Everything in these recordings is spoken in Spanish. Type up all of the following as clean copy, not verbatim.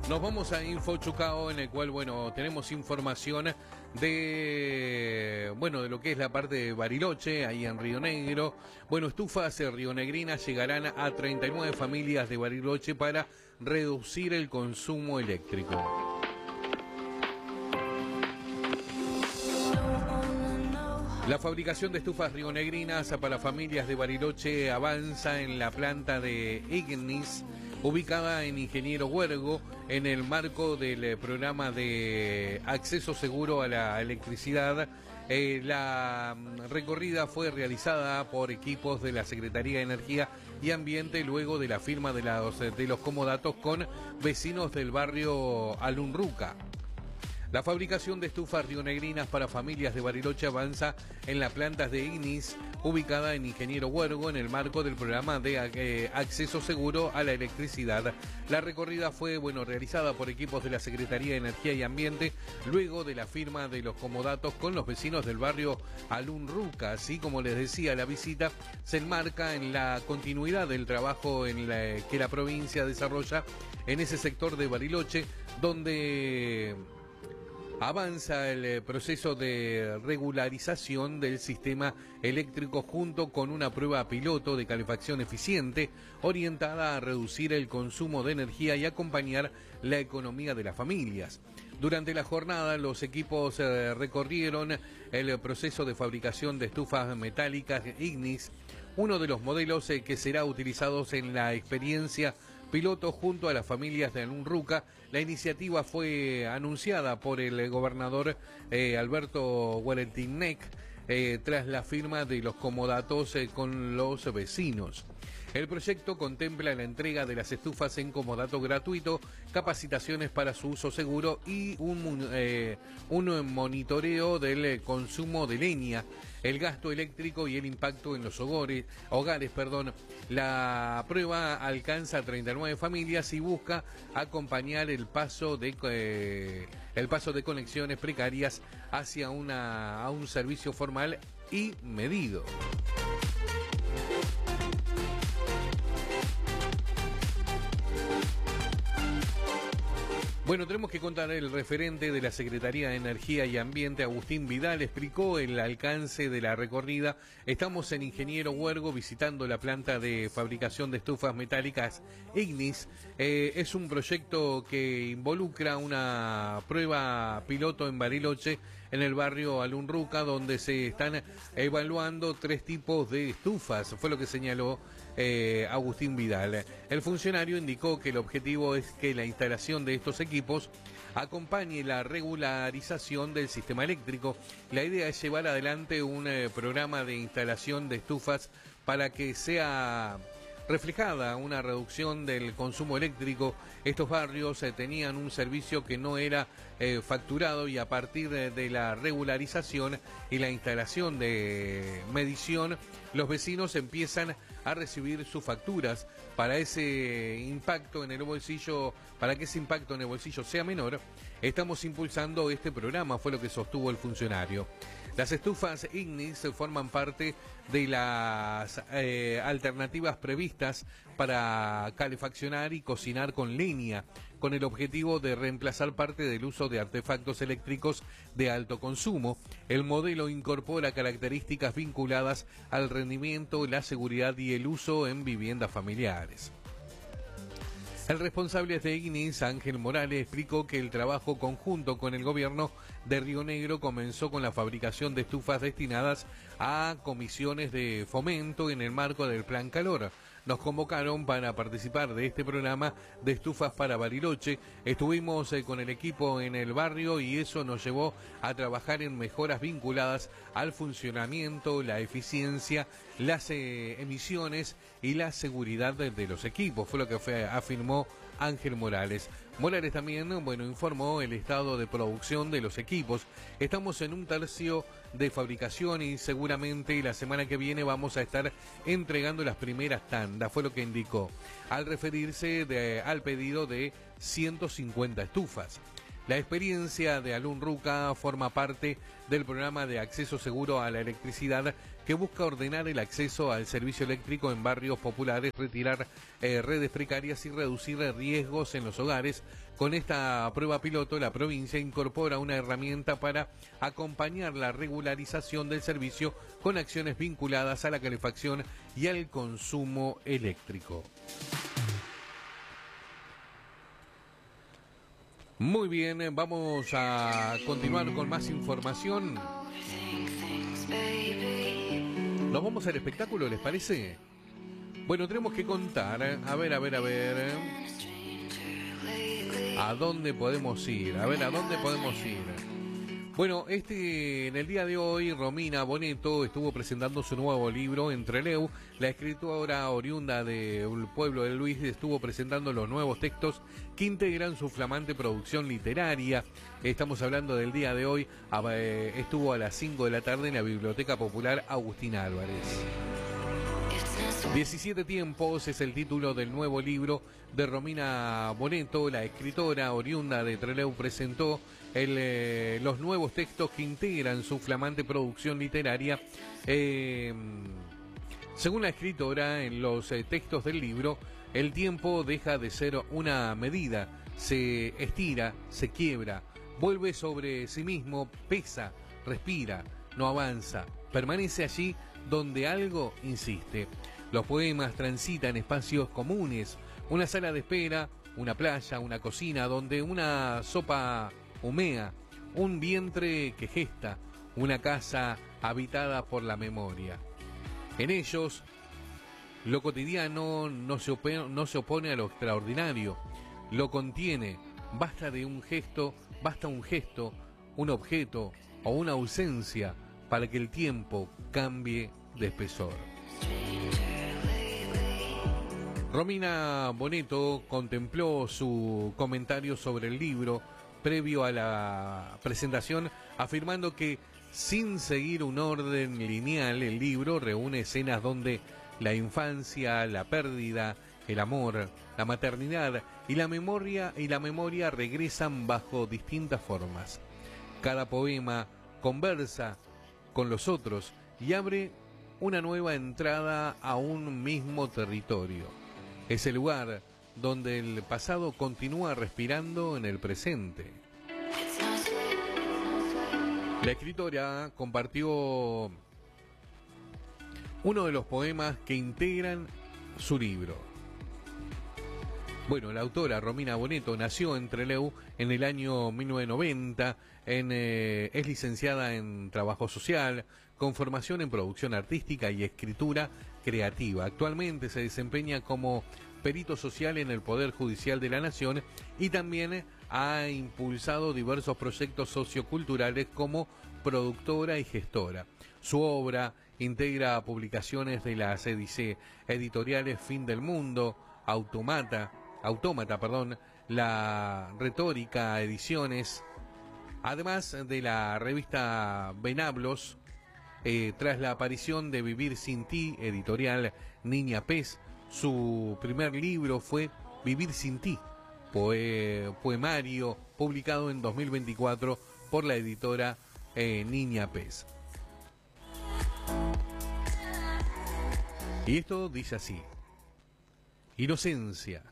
Nos vamos a Info Chucao, en el cual, bueno, tenemos información de lo que es la parte de Bariloche, ahí en Río Negro. Bueno, estufas rionegrinas llegarán a 39 familias de Bariloche para reducir el consumo eléctrico. La fabricación de estufas rionegrinas para familias de Bariloche avanza en la planta de Ignis, ubicada en Ingeniero Huergo, en el marco del programa de acceso seguro a la electricidad. La recorrida fue realizada por equipos de la Secretaría de Energía y Ambiente luego de la firma de los comodatos con vecinos del barrio Alunruca. La fabricación de estufas rionegrinas para familias de Bariloche avanza en las plantas de Ignis, ubicada en Ingeniero Huergo, en el marco del programa de acceso seguro a la electricidad. La recorrida fue realizada por equipos de la Secretaría de Energía y Ambiente, luego de la firma de los comodatos con los vecinos del barrio Alunruca. Así como les decía, la visita se enmarca en la continuidad del trabajo que la provincia desarrolla en ese sector de Bariloche, donde avanza el proceso de regularización del sistema eléctrico junto con una prueba piloto de calefacción eficiente orientada a reducir el consumo de energía y acompañar la economía de las familias. Durante la jornada, los equipos recorrieron el proceso de fabricación de estufas metálicas Ignis, uno de los modelos que será utilizado en la experiencia piloto junto a las familias de Alunruca. La iniciativa fue anunciada por el gobernador Alberto Guaretinec tras la firma de los comodatos con los vecinos. El proyecto contempla la entrega de las estufas en comodato gratuito, capacitaciones para su uso seguro y un monitoreo del consumo de leña, el gasto eléctrico y el impacto en los hogares. La prueba alcanza 39 familias y busca acompañar el paso de conexiones precarias hacia a un servicio formal y medido. Bueno, tenemos que contar, el referente de la Secretaría de Energía y Ambiente, Agustín Vidal, explicó el alcance de la recorrida. Estamos en Ingeniero Huergo visitando la planta de fabricación de estufas metálicas Ignis. Es un proyecto que involucra una prueba piloto en Bariloche, en el barrio Alunruca, donde se están evaluando 3 tipos de estufas. Fue lo que señaló Agustín Vidal. El funcionario indicó que el objetivo es que la instalación de estos equipos acompañe la regularización del sistema eléctrico. La idea es llevar adelante un programa de instalación de estufas para que sea reflejada una reducción del consumo eléctrico. Estos barrios tenían un servicio que no era facturado, y a partir de la regularización y la instalación de medición, los vecinos empiezan a recibir sus facturas. Para ese impacto en el bolsillo, para que ese impacto en el bolsillo sea menor, estamos impulsando este programa, fue lo que sostuvo el funcionario. Las estufas Ignis forman parte de las alternativas previstas para calefaccionar y cocinar con leña, con el objetivo de reemplazar parte del uso de artefactos eléctricos de alto consumo. El modelo incorpora características vinculadas al rendimiento, la seguridad y el uso en viviendas familiares. El responsable de Ignis, Ángel Morales, explicó que el trabajo conjunto con el gobierno de Río Negro comenzó con la fabricación de estufas destinadas a comisiones de fomento en el marco del Plan Calor. Nos convocaron para participar de este programa de estufas para Bariloche. Estuvimos con el equipo en el barrio y eso nos llevó a trabajar en mejoras vinculadas al funcionamiento, la eficiencia, las emisiones y la seguridad de los equipos. Fue lo que afirmó Ángel Morales. Morales también, informó el estado de producción de los equipos. Estamos en un tercio de fabricación y seguramente la semana que viene vamos a estar entregando las primeras tandas, fue lo que indicó, al referirse al pedido de 150 estufas. La experiencia de Alun Ruca forma parte del programa de acceso seguro a la electricidad que busca ordenar el acceso al servicio eléctrico en barrios populares, retirar redes precarias y reducir riesgos en los hogares. Con esta prueba piloto, la provincia incorpora una herramienta para acompañar la regularización del servicio con acciones vinculadas a la calefacción y al consumo eléctrico. Muy bien, vamos a continuar con más información. Nos vamos al espectáculo, ¿les parece? Bueno, tenemos que contar, a ver. ¿A dónde podemos ir? ¿A dónde podemos ir? Bueno, en el día de hoy, Romina Boneto estuvo presentando su nuevo libro, Entreleu. La escritora oriunda del pueblo de Luis estuvo presentando los nuevos textos que integran su flamante producción literaria. Estamos hablando del día de hoy, estuvo a las 5 de la tarde en la Biblioteca Popular Agustín Álvarez. 17 tiempos es el título del nuevo libro de Romina Boneto. La escritora oriunda de Trelew presentó los nuevos textos que integran su flamante producción literaria. Según la escritora, en los textos del libro, el tiempo deja de ser una medida, se estira, se quiebra, vuelve sobre sí mismo, pesa, respira, no avanza, permanece allí donde algo insiste. Los poemas transitan espacios comunes, una sala de espera, una playa, una cocina donde una sopa humea, un vientre que gesta, una casa habitada por la memoria. En ellos, lo cotidiano no se opone a lo extraordinario, lo contiene, basta un gesto, un objeto o una ausencia para que el tiempo cambie de espesor. Romina Boneto contempló su comentario sobre el libro previo a la presentación, afirmando que sin seguir un orden lineal, el libro reúne escenas donde la infancia, la pérdida, el amor, la maternidad y la memoria regresan bajo distintas formas. Cada poema conversa con los otros y abre una nueva entrada a un mismo territorio. Es el lugar donde el pasado continúa respirando en el presente. La escritora compartió uno de los poemas que integran su libro. Bueno, la autora Romina Boneto nació en Trelew en el año 1990, es licenciada en Trabajo Social, con formación en Producción Artística y Escritura Creativa. Actualmente se desempeña como perito social en el Poder Judicial de la Nación y también ha impulsado diversos proyectos socioculturales como productora y gestora. Su obra integra publicaciones de las editoriales Fin del Mundo, Autómata, La Retórica Ediciones, además de la revista Venablos. Tras la aparición de Vivir sin ti, editorial Niña Pez, su primer libro fue Vivir sin ti, poemario publicado en 2024 por la editora Niña Pez. Y esto dice así: Inocencia.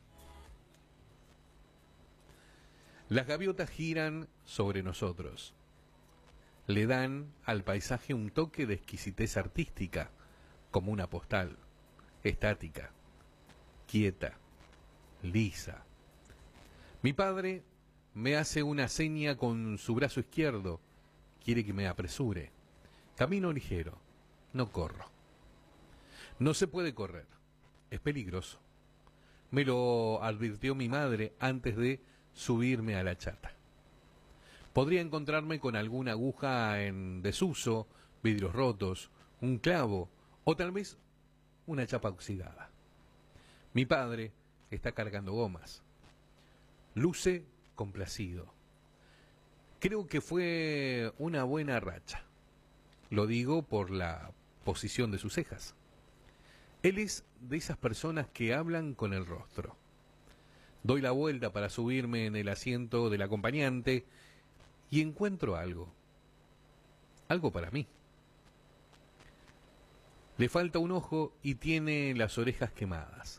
Las gaviotas giran sobre nosotros. Le dan al paisaje un toque de exquisitez artística, como una postal, estática, quieta, lisa. Mi padre me hace una seña con su brazo izquierdo, quiere que me apresure. Camino ligero, no corro. No se puede correr, es peligroso. Me lo advirtió mi madre antes de subirme a la chata. Podría encontrarme con alguna aguja en desuso, vidrios rotos, un clavo o tal vez una chapa oxidada. Mi padre está cargando gomas. Luce complacido. Creo que fue una buena racha. Lo digo por la posición de sus cejas. Él es de esas personas que hablan con el rostro. Doy la vuelta para subirme en el asiento del acompañante y encuentro algo. Algo para mí. Le falta un ojo y tiene las orejas quemadas.